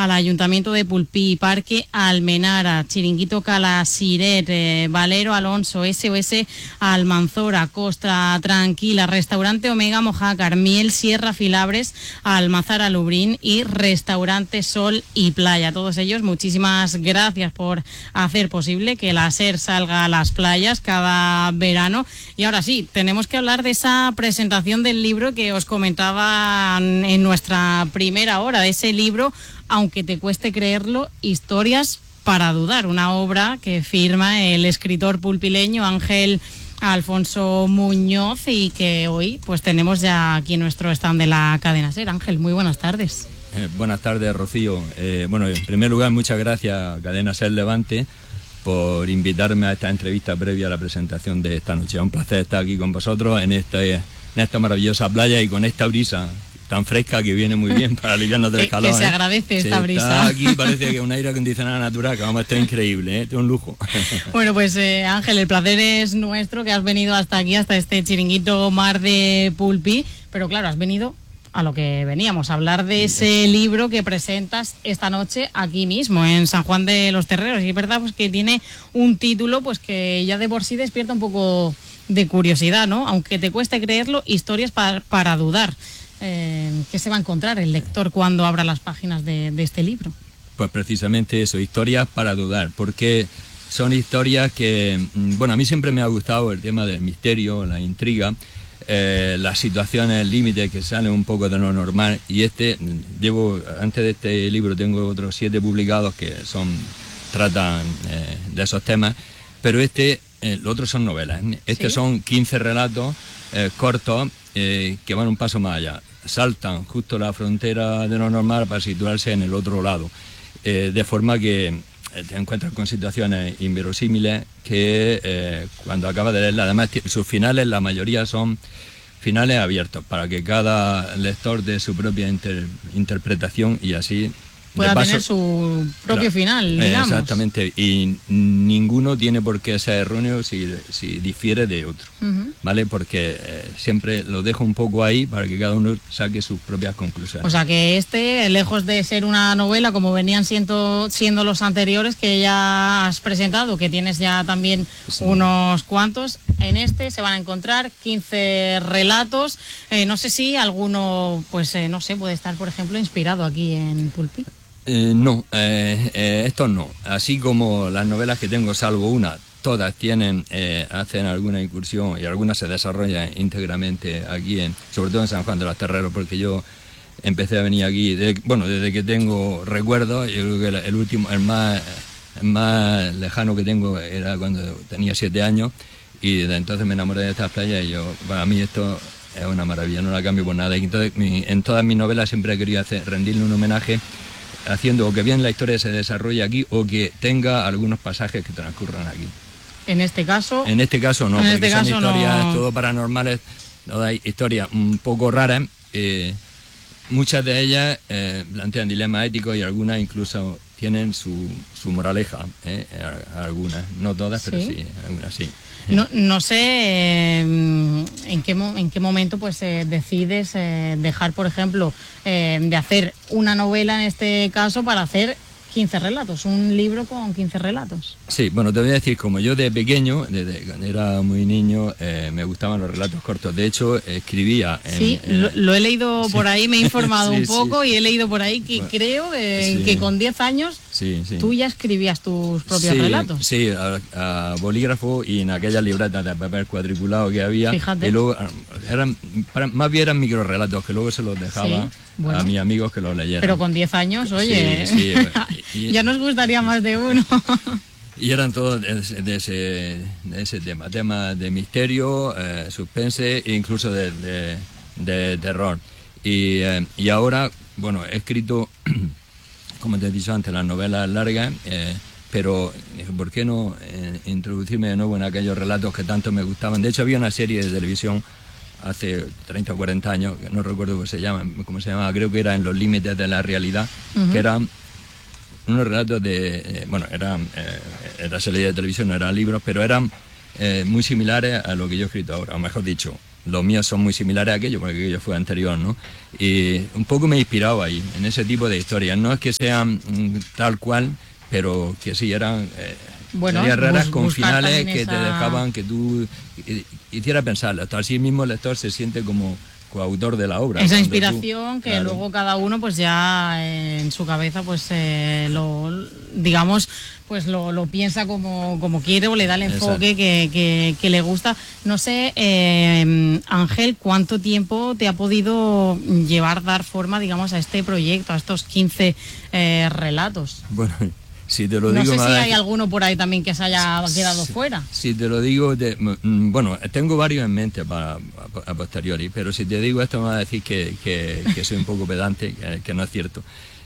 al Ayuntamiento de Pulpí, Parque Almenara, Chiringuito Calasiret, Valero Alonso, SOS Almanzora, Costa Tranquila, Restaurante Omega Mojácar, Miel Sierra Filabres, Almazara Lubrín y Restaurante Sol y Playa. Todos ellos, muchísimas gracias por hacer posible que la SER salga a las playas cada verano. Y ahora sí, tenemos que hablar de esa presentación del libro que os comentaba en nuestra primera hora, de ese libro, aunque te cueste creerlo, Historias para dudar, una obra que firma el escritor pulpileño Ángel Alfonso Muñoz y que hoy pues tenemos ya aquí en nuestro stand de la cadena SER. Ángel, muy buenas tardes. Buenas tardes, Rocío. Bueno, en primer lugar, muchas gracias a Cadena SER Levante por invitarme a esta entrevista previa a la presentación de esta noche. Es un placer estar aquí con vosotros en esta maravillosa playa y con esta brisa tan fresca que viene muy bien para aliviarnos del calor. Que se agradece esta brisa. Está aquí, parece que un aire acondicionado natural, que vamos a estar increíble, es un lujo. Bueno, pues Ángel, el placer es nuestro, que has venido hasta aquí, hasta este chiringuito Mar de Pulpí, pero claro, has venido a lo que veníamos, a hablar de ese libro que presentas esta noche aquí mismo, en San Juan de los Terreros. Y es verdad pues que tiene un título pues que ya de por sí despierta un poco de curiosidad, ¿no? Aunque te cueste creerlo, Historias para dudar. ¿Qué se va a encontrar el lector cuando abra las páginas de este libro? Pues precisamente eso, historias para dudar, porque son historias que, bueno, a mí siempre me ha gustado el tema del misterio, la intriga, las situaciones límites que salen un poco de lo normal, y antes de este libro tengo otros 7 publicados que tratan de esos temas, pero los otros son novelas. ¿Sí? Son 15 relatos cortos que van un paso más allá. Saltan justo la frontera de lo normal para situarse en el otro lado, de forma que te encuentras con situaciones inverosímiles que cuando acabas de leerla, además sus finales, la mayoría son finales abiertos para que cada lector dé su propia interpretación y así pueda tener su propio final, digamos. Exactamente, y ninguno tiene por qué ser erróneo si difiere de otro, ¿vale? Porque siempre lo dejo un poco ahí para que cada uno saque sus propias conclusiones. O sea que lejos de ser una novela como venían siendo los anteriores que ya has presentado, que tienes ya también unos cuantos, en se van a encontrar 15 relatos. No sé si alguno, pues no sé, puede estar, por ejemplo, inspirado aquí en Pulpí. No, estos no. Así como las novelas que tengo, salvo una, todas hacen alguna incursión y algunas se desarrollan íntegramente aquí, sobre todo en San Juan de los Terreros, porque yo empecé a venir aquí, desde que tengo recuerdos. Yo creo que el más lejano que tengo era cuando tenía 7 años, y desde entonces me enamoré de estas playas y para mí esto es una maravilla, no la cambio por nada. Y entonces en todas mis novelas siempre he querido rendirle un homenaje, haciendo o que bien la historia se desarrolle aquí o que tenga algunos pasajes que transcurran aquí. En este caso no, porque son historias todo paranormales, todas historias un poco raras. Muchas de ellas plantean dilemas éticos y algunas incluso tienen su moraleja, algunas, no todas, pero sí, algunas sí. No sé en qué momento pues decides dejar, por ejemplo, de hacer una novela en este caso para hacer 15 relatos, un libro con 15 relatos. Sí, bueno, te voy a decir, como yo de pequeño, desde cuando era muy niño, me gustaban los relatos cortos. De hecho, escribía... Lo he leído por ahí, me he informado un poco y he leído por ahí que creo que con 10 años tú ya escribías tus propios relatos. Sí, a bolígrafo y en aquellas libretas de papel cuadriculado que había. Fíjate. Y luego más bien eran microrelatos que luego se los dejaba a mis amigos que los leyeran. Pero con 10 años, oye, ya nos gustaría más de uno. Y eran todos de ese tema de misterio, suspense e incluso de terror. Y ahora, bueno, he escrito, como te he dicho antes, las novelas largas, pero ¿por qué no introducirme de nuevo en aquellos relatos que tanto me gustaban? De hecho, había una serie de televisión hace 30 o 40 años, que no recuerdo cómo se llamaba, creo que era En los límites de la realidad, que eran unos relatos era serie de televisión, no eran libros, pero eran muy similares a lo que yo he escrito ahora, o mejor dicho, los míos son muy similares a aquellos, porque aquello fue anterior, ¿no? Y un poco me he inspirado ahí, en ese tipo de historias. No es que sean tal cual, pero que sí eran historias raras con finales que te dejaban que tú hicieras pensar. Hasta así mismo el lector se siente como coautor de la obra. Esa inspiración que luego cada uno pues ya en su cabeza pues lo piensa como quiere o le da el enfoque que le gusta. No sé, Ángel, ¿cuánto tiempo te ha podido dar forma, digamos, a este proyecto, a estos 15 relatos? Bueno, si te lo digo... No sé si hay alguno por ahí también que se haya quedado fuera. Si te lo digo... bueno, tengo varios en mente a posteriori, pero si te digo esto me vas a decir que soy un poco pedante, que no es cierto.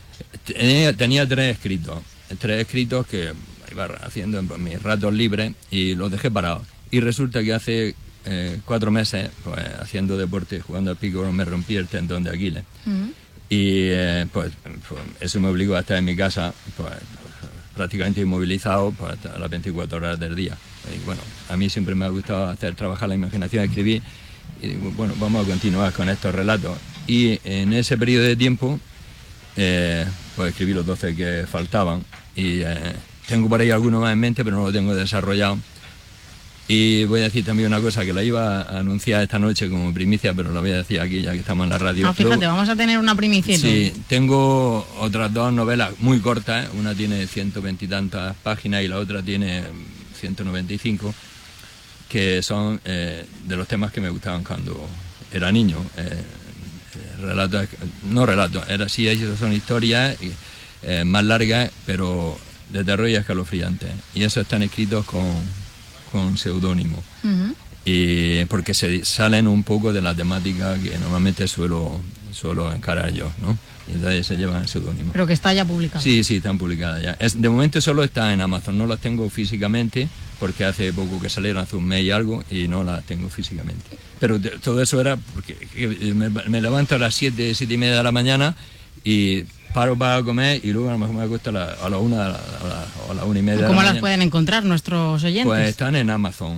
Tenía tres escritos que iba haciendo en mis ratos libres y los dejé parados. Y resulta que hace 4 meses, pues haciendo deporte, jugando al pico, me rompí el tendón de Aquiles. Y pues eso me obligó a estar en mi casa, pues prácticamente inmovilizado pues, hasta las 24 horas del día. Y bueno, a mí siempre me ha gustado trabajar la imaginación, escribir, y digo, bueno, vamos a continuar con estos relatos. Y en ese periodo de tiempo, pues escribí los 12 que faltaban, y tengo por ahí algunos más en mente, pero no lo tengo desarrollado. Y voy a decir también una cosa que la iba a anunciar esta noche como primicia, pero la voy a decir aquí ya que estamos en la radio. Ah, fíjate, vamos a tener una primicia. Sí, tengo otras 2 novelas muy cortas, una tiene 120 y tantas páginas y la otra tiene 195, que son de los temas que me gustaban cuando era niño. Relatos, son historias más largas, pero de terror y escalofriantes. Y esos están escritos con seudónimo. Y porque se salen un poco de la temática que normalmente suelo encarar yo, ¿no? Y entonces se llevan el seudónimo. Pero que está ya publicado. Sí, están publicadas ya. De momento solo está en Amazon, no las tengo físicamente, porque hace poco que salieron, hace un mes y algo, y no las tengo físicamente. Pero todo eso era porque me levanto a las 7:30 de la mañana y paro para comer y luego a lo mejor me acuesto a la 1 o a la 1:30 de la mañana. ¿Cómo las pueden encontrar nuestros oyentes? Pues están en Amazon.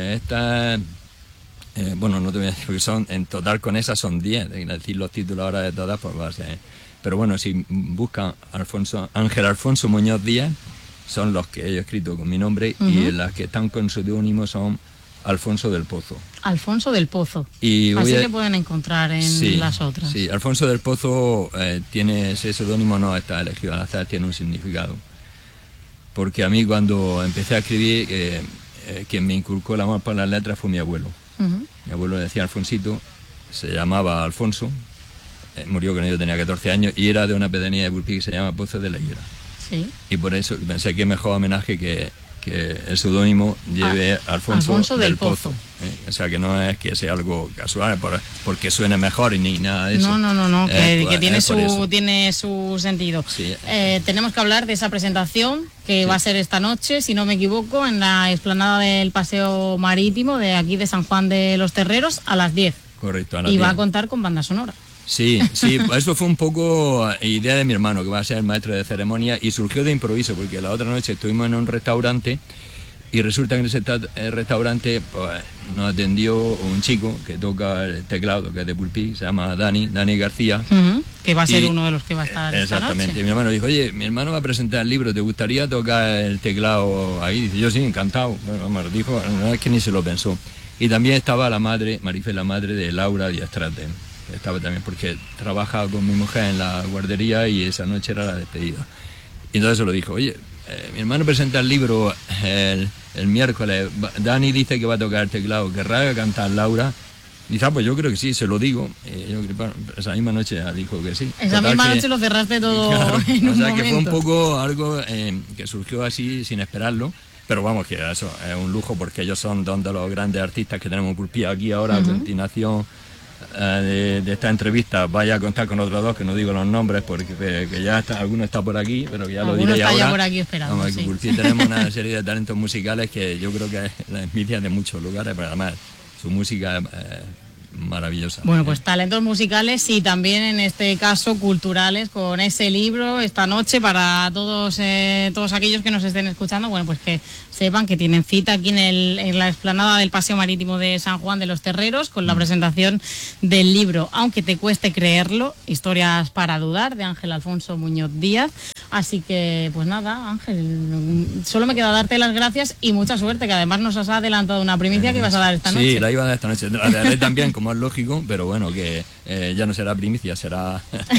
Bueno, no te voy a decir porque son, en total con esas son 10, decir los títulos ahora de todas, pues va a ser. Pero bueno, si buscan Ángel Alfonso Muñoz Díaz, son los que he escrito con mi nombre, y las que están con seudónimo son Alfonso del Pozo. Alfonso del Pozo. Y así le pueden encontrar en las otras. Sí, Alfonso del Pozo tiene ese seudónimo, no está elegido al azar, tiene un significado. Porque a mí cuando empecé a escribir, quien me inculcó el amor por las letras fue mi abuelo. Mi abuelo decía Alfonsito, se llamaba Alfonso, murió cuando yo tenía 14 años y era de una pedanía de Pulpí que se llama Pozo de la Higuera. Sí. Y por eso pensé que mejor homenaje que el seudónimo lleve Alfonso del Pozo. O sea, que no es que sea algo casual porque suene mejor y ni nada de eso. No, que tiene su sentido. Sí. Tenemos que hablar de esa presentación que va a ser esta noche, si no me equivoco, en la explanada del Paseo Marítimo de aquí de San Juan de los Terreros a las 10. Correcto, a las 10. Y 10. Va a contar con banda sonora. Sí, eso fue un poco idea de mi hermano, que va a ser el maestro de ceremonia, y surgió de improviso, porque la otra noche estuvimos en un restaurante y resulta que en ese restaurante pues, nos atendió un chico que toca el teclado, que es de Pulpí, se llama Dani García. Que va a ser uno de los que va a estar exactamente. esta noche. Y mi hermano dijo, oye, mi hermano va a presentar el libro, ¿te gustaría tocar el teclado ahí? Dice, yo sí, encantado. Bueno, me lo dijo, no es que ni se lo pensó. Y también estaba la madre, Marifé, la madre de Laura Diestrate. Estaba también porque trabaja con mi mujer en la guardería y esa noche era la despedida. Y entonces se lo dijo, oye, mi hermano presenta el libro el miércoles, Dani dice que va a tocar el teclado, ¿querrá cantar Laura? Dice, pues yo creo que sí, se lo digo. Yo, bueno, esa misma noche dijo que sí. Esa misma noche lo cerraste todo, claro, en un momento. Que fue un poco algo que surgió así sin esperarlo. Pero vamos, que eso es un lujo porque ellos son dos de los grandes artistas que tenemos en Pulpí. Aquí ahora, a continuación de esta entrevista, vaya a contar con otros dos, que no digo los nombres porque que ya alguno está por aquí, pero que ya lo diré ahora. Está ya por aquí esperando, vamos, sí. Pulpí tenemos una serie de talentos musicales que yo creo que es la envidia de muchos lugares, pero además su música maravillosa. Bueno, pues talentos musicales y también en este caso culturales con ese libro esta noche para todos aquellos que nos estén escuchando, bueno, pues que sepan que tienen cita aquí en la explanada del Paseo Marítimo de San Juan de los Terreros con la presentación del libro, aunque te cueste creerlo, Historias para dudar, de Ángel Alfonso Muñoz Díaz. Así que, pues nada, Ángel, solo me queda darte las gracias y mucha suerte, que además nos has adelantado una primicia que vas a dar esta noche. Sí, la iba a dar esta noche, la daré también, como es lógico, pero bueno, que ya no será primicia, será...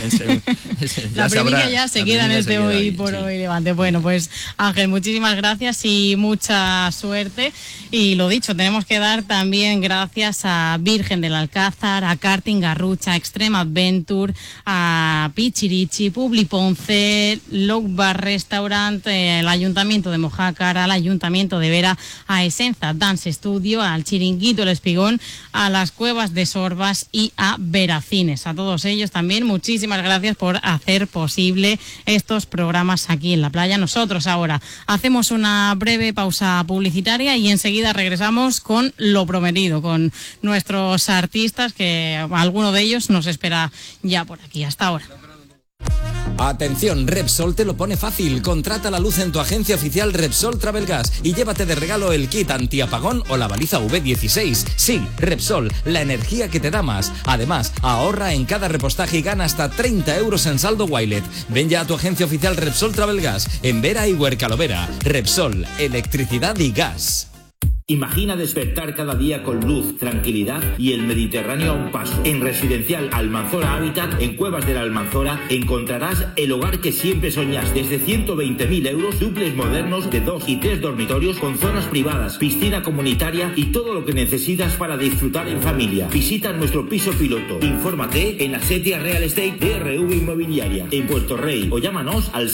la primicia ya se queda en este Hoy por Hoy Levante. Bueno, pues Ángel, muchísimas gracias y mucha suerte. Y lo dicho, tenemos que dar también gracias a Virgen del Alcázar, a Karting Garrucha, a Extreme Adventure, a Pichirichi, Publi Ponce, Lock Bar Restaurant, el Ayuntamiento de Mojácar, al Ayuntamiento de Vera, a Esenza Dance Studio, al Chiringuito El Espigón, a las Cuevas de Sorbas y a Veracines. A todos ellos también muchísimas gracias por hacer posible estos programas aquí en la playa. Nosotros ahora hacemos una breve pausa publicitaria y enseguida regresamos con lo prometido, con nuestros artistas, que alguno de ellos nos espera ya por aquí. Hasta ahora. Atención, Repsol te lo pone fácil. Contrata la luz en tu agencia oficial Repsol Travel Gas y llévate de regalo el kit antiapagón o la baliza V16. Sí, Repsol, la energía que te da más. Además, ahorra en cada repostaje y gana hasta 30 euros en saldo Wilet. Ven ya a tu agencia oficial Repsol Travel Gas en Vera y Huercalovera. Repsol, electricidad y gas. Imagina despertar cada día con luz, tranquilidad y el Mediterráneo a un paso. En Residencial Almanzora Habitat, en Cuevas de la Almanzora, encontrarás el hogar que siempre soñás. Desde 120.000 euros, dúplex modernos de 2 y 3 dormitorios con zonas privadas, piscina comunitaria y todo lo que necesitas para disfrutar en familia. Visita nuestro piso piloto. Infórmate en Asetia Real Estate DRV Inmobiliaria, en Puerto Rey, o llámanos al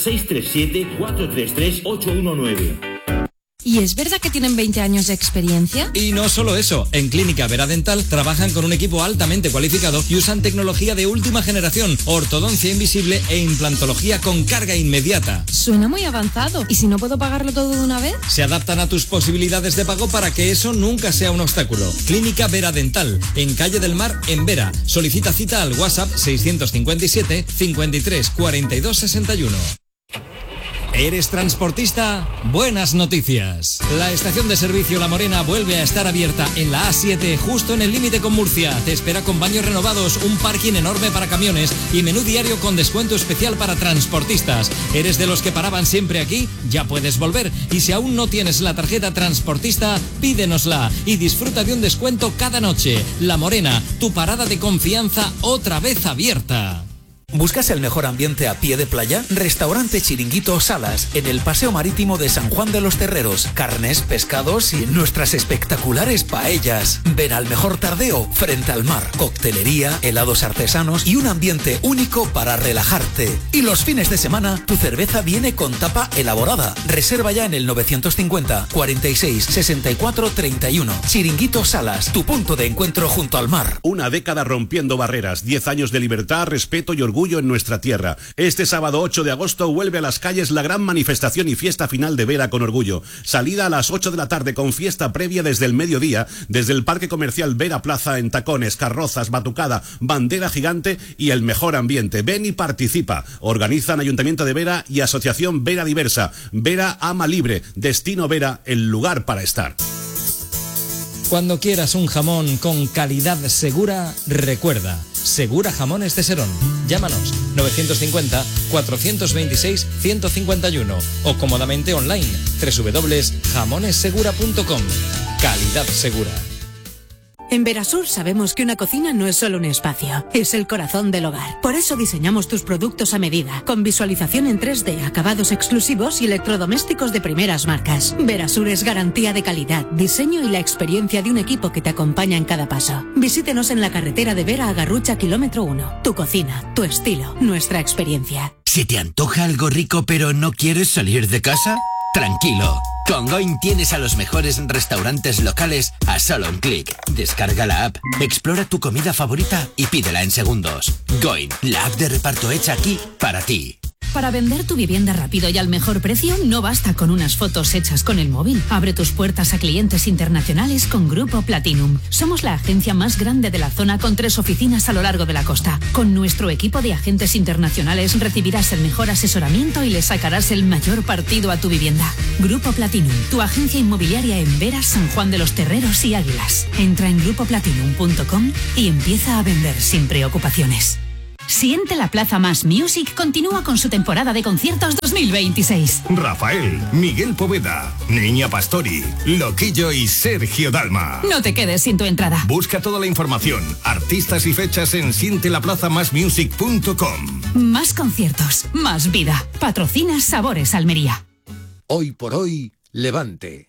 637-433-819. ¿Y es verdad que tienen 20 años de experiencia? Y no solo eso, en Clínica Vera Dental trabajan con un equipo altamente cualificado y usan tecnología de última generación, ortodoncia invisible e implantología con carga inmediata. Suena muy avanzado. ¿Y si no puedo pagarlo todo de una vez? Se adaptan a tus posibilidades de pago para que eso nunca sea un obstáculo. Clínica Vera Dental, en Calle del Mar, en Vera. Solicita cita al WhatsApp 657 53 42 61. ¿Eres transportista? Buenas noticias. La estación de servicio La Morena vuelve a estar abierta en la A7, justo en el límite con Murcia. Te espera con baños renovados, un parking enorme para camiones y menú diario con descuento especial para transportistas. ¿Eres de los que paraban siempre aquí? Ya puedes volver. Y si aún no tienes la tarjeta transportista, pídenosla y disfruta de un descuento cada noche. La Morena, tu parada de confianza otra vez abierta. ¿Buscas el mejor ambiente a pie de playa? Restaurante Chiringuito Salas, en el Paseo Marítimo de San Juan de los Terreros. Carnes, pescados y nuestras espectaculares paellas. Ven al mejor tardeo frente al mar. Coctelería, helados artesanos y un ambiente único para relajarte. Y los fines de semana, tu cerveza viene con tapa elaborada. Reserva ya en el 950 46 64 31. Chiringuito Salas, tu punto de encuentro junto al mar. Una década rompiendo barreras, 10 años de libertad, respeto y orgullo en nuestra tierra. Este sábado 8 de agosto vuelve a las calles la gran manifestación y fiesta final de Vera con Orgullo. Salida a las 8 de la tarde con fiesta previa desde el mediodía, desde el Parque Comercial Vera Plaza en tacones, carrozas, batucada, bandera gigante y el mejor ambiente. Ven y participa. Organizan Ayuntamiento de Vera y Asociación Vera Diversa. Vera Ama Libre. Destino Vera, el lugar para estar. Cuando quieras un jamón con calidad segura, recuerda, Segura Jamones de Serón. Llámanos 950 426 151 o cómodamente online www.jamonesegura.com. Calidad segura. En Verasur sabemos que una cocina no es solo un espacio, es el corazón del hogar. Por eso diseñamos tus productos a medida, con visualización en 3D, acabados exclusivos y electrodomésticos de primeras marcas. Verasur es garantía de calidad, diseño y la experiencia de un equipo que te acompaña en cada paso. Visítenos en la carretera de Vera a Garrucha, kilómetro 1. Tu cocina, tu estilo, nuestra experiencia. ¿Se te antoja algo rico pero no quieres salir de casa? Tranquilo, con Going tienes a los mejores restaurantes locales a solo un clic. Descarga la app, explora tu comida favorita y pídela en segundos. Going, la app de reparto hecha aquí para ti. Para vender tu vivienda rápido y al mejor precio, no basta con unas fotos hechas con el móvil. Abre tus puertas a clientes internacionales con Grupo Platinum. Somos la agencia más grande de la zona con 3 oficinas a lo largo de la costa. Con nuestro equipo de agentes internacionales recibirás el mejor asesoramiento y le sacarás el mayor partido a tu vivienda. Grupo Platinum, tu agencia inmobiliaria en Vera, San Juan de los Terreros y Águilas. Entra en grupoplatinum.com y empieza a vender sin preocupaciones. Siente la Plaza Más Music continúa con su temporada de conciertos 2026. Rafael, Miguel Poveda, Niña Pastori, Loquillo y Sergio Dalma. No te quedes sin tu entrada. Busca toda la información, artistas y fechas en sientelaplazamasmusic.com. Más conciertos, más vida. Patrocina Sabores Almería. Hoy por hoy, Levante.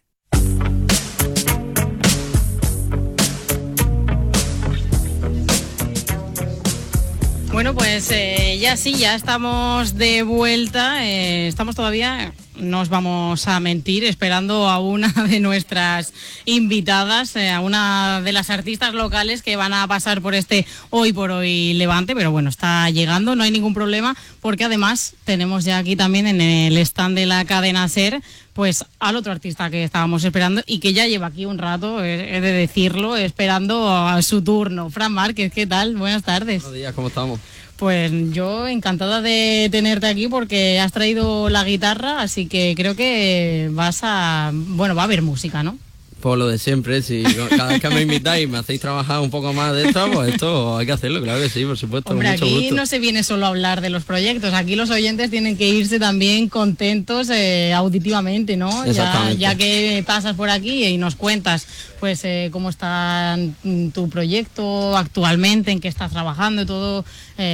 Bueno, pues ya estamos de vuelta. Estamos todavía, no os vamos a mentir, esperando a una de nuestras invitadas, a una de las artistas locales que van a pasar por este Hoy por Hoy Levante, pero bueno, está llegando, no hay ningún problema, porque además tenemos ya aquí también en el stand de la cadena SER, pues al otro artista que estábamos esperando y que ya lleva aquí un rato, he de decirlo, esperando a su turno. Fran Márquez, ¿qué tal? Buenas tardes. Buenos días, ¿cómo estamos? Pues yo encantada de tenerte aquí porque has traído la guitarra, así que creo que va a haber música, ¿no? Por lo de siempre, si cada vez que me invitáis y me hacéis trabajar un poco más de esto, pues esto hay que hacerlo, claro que sí, por supuesto. Hombre, con mucho aquí gusto. no se viene solo a hablar de los proyectos, aquí los oyentes tienen que irse también contentos auditivamente, ¿no? Ya que pasas por aquí y nos cuentas pues cómo está tu proyecto actualmente, en qué estás trabajando, todo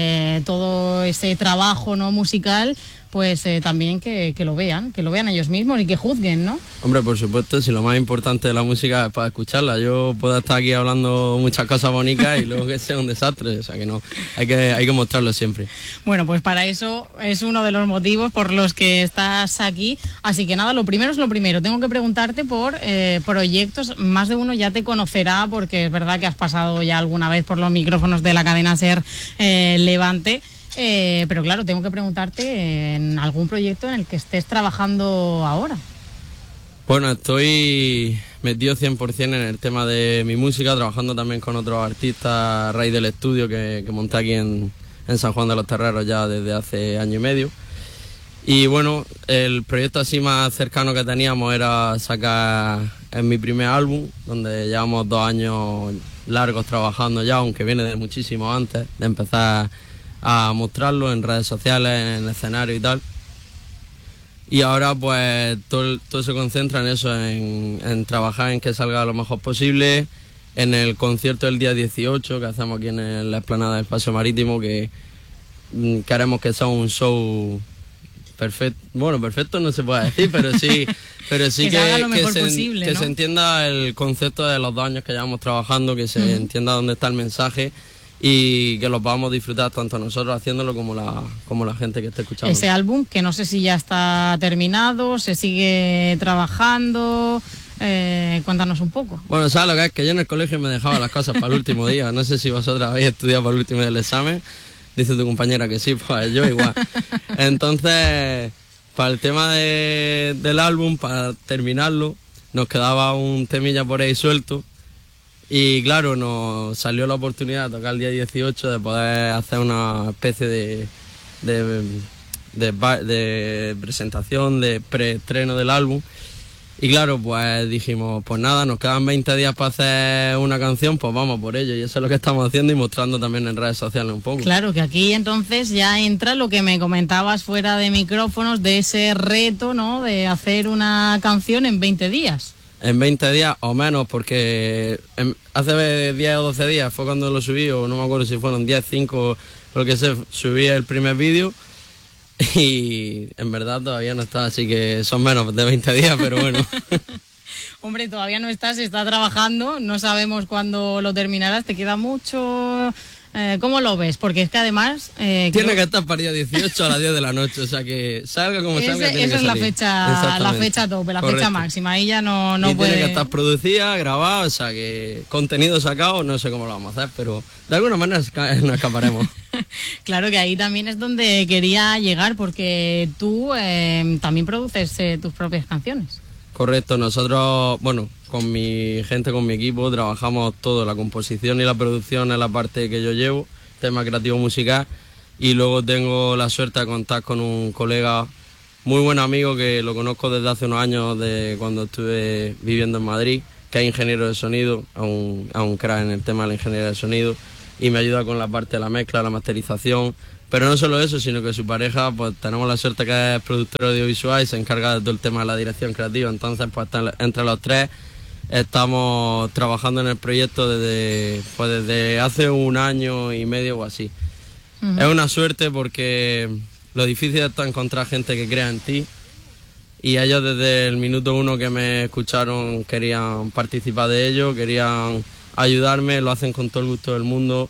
ese trabajo no musical, pues también que lo vean ellos mismos y que juzguen, ¿no? Hombre, por supuesto, si lo más importante de la música es para escucharla. Yo puedo estar aquí hablando muchas cosas bonitas y luego que sea un desastre, o sea que no, hay que mostrarlo siempre. Bueno, pues para eso es uno de los motivos por los que estás aquí, así que nada, lo primero es lo primero, tengo que preguntarte por proyectos, más de uno ya te conocerá porque es verdad que has pasado ya alguna vez por los micrófonos de la cadena SER Levante. Pero claro, tengo que preguntarte en algún proyecto en el que estés trabajando ahora. Bueno, estoy metido 100% en el tema de mi música, trabajando también con otros artistas a raíz del estudio que monté aquí en San Juan de los Terreros ya desde hace año y medio. Y bueno, el proyecto así más cercano que teníamos era sacar mi primer álbum, donde llevamos 2 años largos trabajando ya, aunque viene de muchísimo antes de empezar a mostrarlo en redes sociales, en el escenario y tal. Y ahora pues todo se concentra en eso, en trabajar en que salga lo mejor posible, en el concierto del día 18 que hacemos aquí en la explanada del Paseo Marítimo, que queremos que sea un show perfecto. Bueno, perfecto no se puede decir, pero sí que se entienda el concepto de los 2 años que llevamos trabajando, que se entienda dónde está el mensaje y que los vamos a disfrutar tanto nosotros haciéndolo como la gente que esté escuchando. Ese álbum, que no sé si ya está terminado, se sigue trabajando, cuéntanos un poco. Bueno, ¿sabes lo que es? Que yo en el colegio me dejaba las cosas para el último día, no sé si vosotras habéis estudiado para el último día del examen, dice tu compañera que sí, pues yo igual. Entonces, para el tema del álbum, para terminarlo, nos quedaba un temilla por ahí suelto. Y claro, nos salió la oportunidad de tocar el día 18, de poder hacer una especie de presentación, de preestreno del álbum. Y claro, pues dijimos, pues nada, nos quedan 20 días para hacer una canción, pues vamos por ello. Y eso es lo que estamos haciendo y mostrando también en redes sociales un poco. Claro, que aquí entonces ya entra lo que me comentabas fuera de micrófonos, de ese reto, ¿no?, de hacer una canción en 20 días. En 20 días o menos, porque hace 10 o 12 días fue cuando lo subí, o no me acuerdo si fueron 10, 5, lo que sé, subí el primer vídeo y en verdad todavía no está, así que son menos de 20 días, pero bueno. Hombre, todavía no está, se está trabajando, no sabemos cuándo lo terminarás, te queda mucho. ¿Cómo lo ves? Porque es que además... tiene que estar para el día 18 a las 10 de la noche, o sea que salga como salga, tiene que esa es salir. la fecha tope, la Correcto. Fecha máxima, ahí ya no y puede... tiene que estar producida, grabada, o sea que contenido sacado, no sé cómo lo vamos a hacer, pero de alguna manera nos escaparemos. Claro que ahí también es donde quería llegar, porque tú también produces tus propias canciones. Correcto, nosotros, bueno, con mi gente, con mi equipo, trabajamos todo, la composición y la producción es la parte que yo llevo, tema creativo musical, y luego tengo la suerte de contar con un colega muy buen amigo que lo conozco desde hace unos años, de cuando estuve viviendo en Madrid, que es ingeniero de sonido, a un crack en el tema de la ingeniería de sonido, y me ayuda con la parte de la mezcla, la masterización. Pero no solo eso, sino que su pareja, pues tenemos la suerte que es productora audiovisual y se encarga de todo el tema de la dirección creativa. Entonces, pues entre los tres estamos trabajando en el proyecto desde hace 1 año y medio o así. Es una suerte porque lo difícil es encontrar gente que crea en ti, y ellos desde el minuto 1 que me escucharon querían participar de ello, querían ayudarme, lo hacen con todo el gusto del mundo.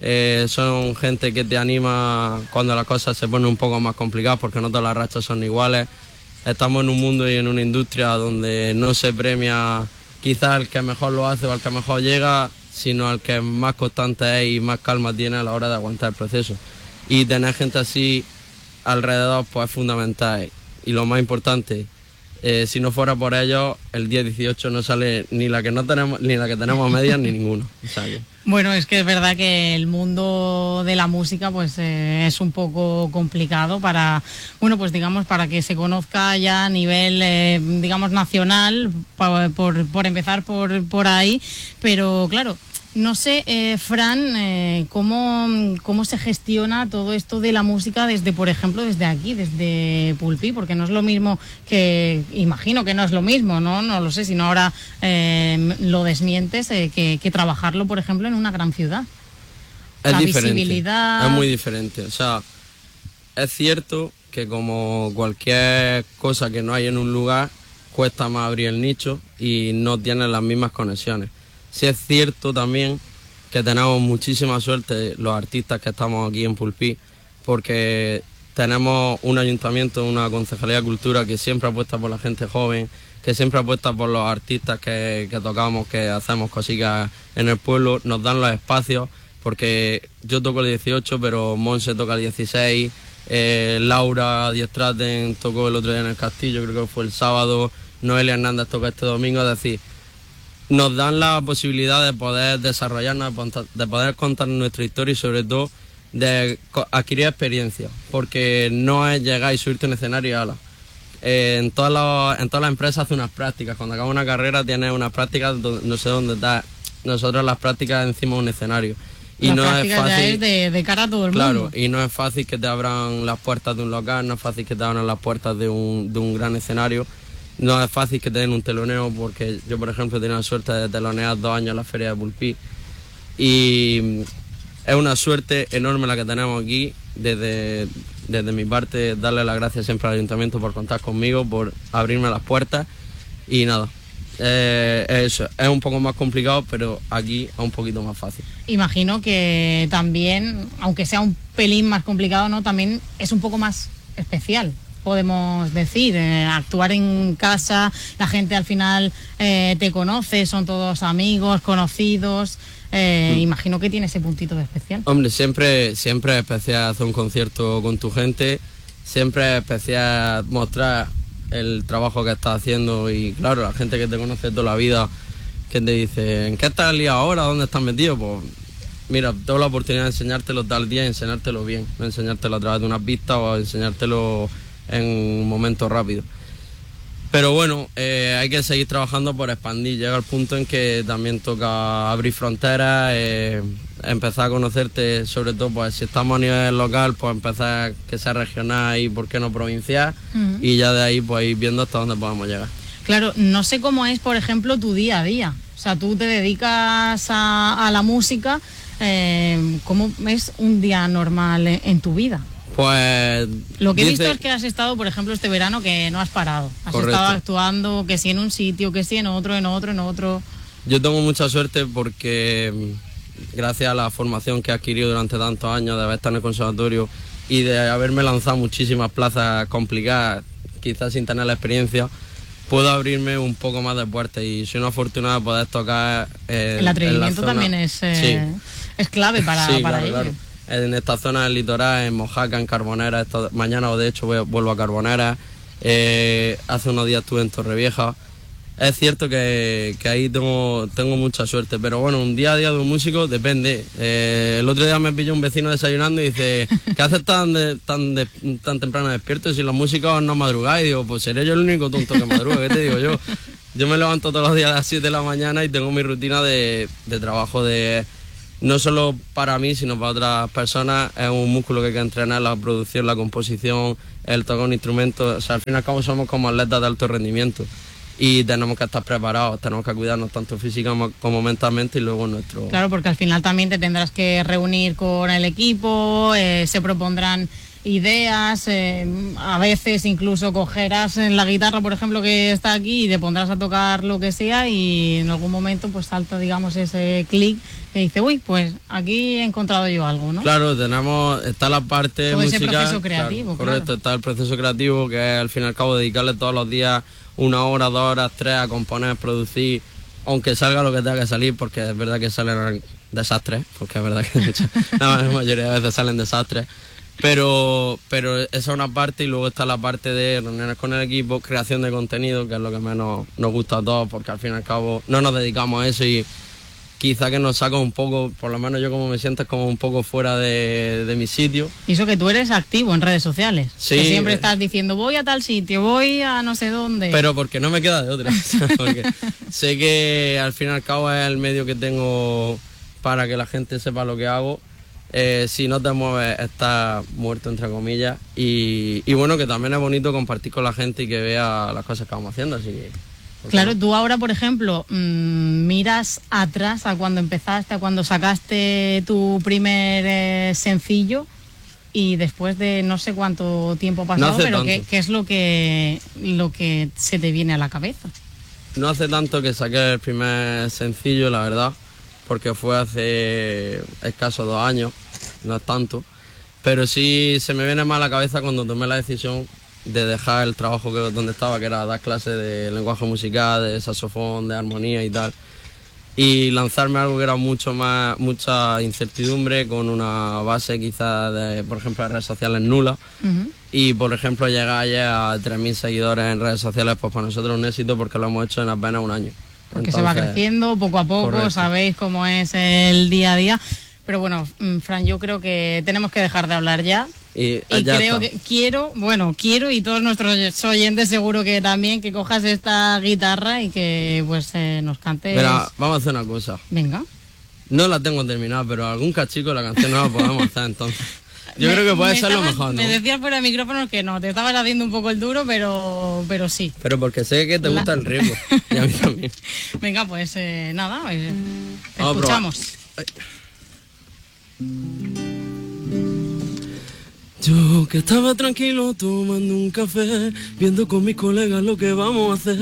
Son gente que te anima cuando las cosas se ponen un poco más complicadas, porque no todas las rachas son iguales. Estamos en un mundo y en una industria donde no se premia quizás al que mejor lo hace o al que mejor llega, sino al que más constante es y más calma tiene a la hora de aguantar el proceso. Y tener gente así alrededor pues es fundamental. Y lo más importante, si no fuera por ellos, el día 18 no sale ni la que no tenemos, ni la que tenemos a medias, ni ninguno. O sea que... Bueno, es que es verdad que el mundo de la música pues es un poco complicado para, bueno, pues digamos, para que se conozca ya a nivel, digamos, nacional, por empezar por ahí, pero claro, no sé, Fran, ¿cómo se gestiona todo esto de la música desde, por ejemplo, desde aquí, desde Pulpí? Porque no es lo mismo que, imagino que no es lo mismo, no lo sé, si no ahora lo desmientes, que trabajarlo, por ejemplo, en una gran ciudad. Es la diferente, visibilidad... es muy diferente. O sea, es cierto que como cualquier cosa que no hay en un lugar, cuesta más abrir el nicho y no tiene las mismas conexiones. Sí es cierto también que tenemos muchísima suerte los artistas que estamos aquí en Pulpí, porque tenemos un ayuntamiento, una concejalía de cultura que siempre apuesta por la gente joven, que siempre apuesta por los artistas que tocamos, que hacemos cositas en el pueblo, nos dan los espacios, porque yo toco el 18, pero Monse toca el 16, Laura Diestraten tocó el otro día en el Castillo, creo que fue el sábado, Noelia Hernández toca este domingo, es decir, nos dan la posibilidad de poder desarrollarnos, de poder contar nuestra historia y sobre todo de adquirir experiencia, porque no es llegar y subirte a un escenario y ala. En todas las empresas hace unas prácticas, cuando acabas una carrera tienes unas prácticas, no sé dónde está, nosotros las prácticas encima de un escenario. Y la no práctica es fácil, ya es de cara a todo el claro, mundo. y no es fácil que te abran las puertas de un local, no es fácil que te abran las puertas de un gran escenario. No es fácil que te den un teloneo, porque yo, por ejemplo, he tenido la suerte de telonear 2 años en la Feria de Pulpí. Y es una suerte enorme la que tenemos aquí. Desde mi parte, darle las gracias siempre al Ayuntamiento por contar conmigo, por abrirme las puertas. Y nada, eso, es un poco más complicado, pero aquí es un poquito más fácil. Imagino que también, aunque sea un pelín más complicado, ¿no? También es un poco más especial, podemos decir, actuar en casa, la gente al final te conoce, son todos amigos, conocidos, imagino que tiene ese puntito de especial. Hombre, siempre es especial hacer un concierto con tu gente, siempre es especial mostrar el trabajo que estás haciendo y claro, la gente que te conoce toda la vida, que te dice, ¿en qué estás liado ahora? ¿Dónde estás metido? Pues mira, tengo la oportunidad de enseñártelo tal día y enseñártelo bien, no enseñártelo a través de unas vistas o enseñártelo en un momento rápido. Pero bueno, hay que seguir trabajando por expandir. Llega el punto en que también toca abrir fronteras, empezar a conocerte, sobre todo pues si estamos a nivel local, pues empezar que sea regional y por qué no provincial, y ya de ahí pues ir viendo hasta dónde podemos llegar. Claro, no sé cómo es, por ejemplo, tu día a día. O sea, tú te dedicas a la música, ¿cómo es un día normal en tu vida? Pues lo que he visto es que has estado, por ejemplo, este verano que no has parado. Has estado actuando, que sí en un sitio, que sí en otro. Yo tengo mucha suerte porque gracias a la formación que he adquirido durante tantos años, de haber estado en el conservatorio y de haberme lanzado muchísimas plazas complicadas, quizás sin tener la experiencia, puedo abrirme un poco más de puertas y soy una afortunada de poder tocar el atrevimiento también es clave para ello. Claro. en esta zona del litoral, en Mojácar, en Carbonera. Mañana, de hecho, vuelvo a Carbonera. Hace unos días estuve en Torrevieja. Es cierto que ahí tengo mucha suerte, pero bueno, un día a día de un músico depende. El otro día me pilló un vecino desayunando y dice, ¿qué haces tan temprano despierto si los músicos no madrugáis? Y digo, pues seré yo el único tonto que madruga, ¿qué te digo yo? Yo me levanto todos los días a las 7 de la mañana y tengo mi rutina de trabajo no solo para mí, sino para otras personas. Es un músculo que hay que entrenar, la producción, la composición, el tocar un instrumento. O sea, al fin y al cabo somos como atletas de alto rendimiento. Y tenemos que estar preparados, tenemos que cuidarnos tanto físicamente como mentalmente y luego nuestro... Claro, porque al final también te tendrás que reunir con el equipo, se propondrán ideas, a veces incluso cogerás en la guitarra, por ejemplo, que está aquí y te pondrás a tocar lo que sea y en algún momento pues salta, digamos, ese clic que dice, uy, pues aquí he encontrado yo algo, ¿no? Claro, está la parte todo musical... ese proceso creativo, claro, correcto, está el proceso creativo que es al fin y al cabo dedicarle todos los días 1 hora, 2 horas, 3 a componer, producir, aunque salga lo que tenga que salir, porque es verdad que salen desastres, porque es verdad que la mayoría de veces salen desastres, pero esa es una parte y luego está la parte de reuniones con el equipo, creación de contenido, que es lo que menos nos gusta a todos, porque al fin y al cabo no nos dedicamos a eso y quizá que nos saca un poco, por lo menos yo como me siento, es como un poco fuera de mi sitio. Y eso que tú eres activo en redes sociales. Sí. Que siempre estás diciendo, voy a tal sitio, voy a no sé dónde. Pero porque no me queda de otra. Porque sé que al fin y al cabo es el medio que tengo para que la gente sepa lo que hago. Si no te mueves, estás muerto, entre comillas. Y bueno, que también es bonito compartir con la gente y que vea las cosas que vamos haciendo, así que... Claro, tú ahora, por ejemplo, miras atrás a cuando empezaste, a cuando sacaste tu primer sencillo y después de no sé cuánto tiempo ha pasado, pero ¿qué es lo que se te viene a la cabeza? No hace tanto que saqué el primer sencillo, la verdad, porque fue hace escasos 2 años, no es tanto, pero sí se me viene más a la cabeza cuando tomé la decisión de dejar el trabajo donde estaba, que era dar clases de lenguaje musical, de saxofón, de armonía y tal, y lanzarme a algo que era mucha incertidumbre, con una base quizás de, por ejemplo, de redes sociales nula. Y por ejemplo llegar ya a 3.000 seguidores en redes sociales, pues para nosotros es un éxito porque lo hemos hecho en apenas 1 año. Porque se va creciendo poco a poco, correcto. Sabéis cómo es el día a día. Pero bueno, Fran, yo creo que tenemos que dejar de hablar ya. Y creo que quiero, y todos nuestros oyentes seguro que también, que cojas esta guitarra y que pues nos cantes. Mira, vamos a hacer una cosa. Venga. No la tengo terminada, pero algún cachico de la canción no la podemos hacer entonces. Yo creo que puede ser lo mejor, ¿no? Me decías fuera de micrófono que no, te estabas haciendo un poco el duro, pero sí. Pero porque sé que te gusta el ritmo, y a mí también. Venga, pues nada, te escuchamos. Yo que estaba tranquilo tomando un café, viendo con mis colegas lo que vamos a hacer.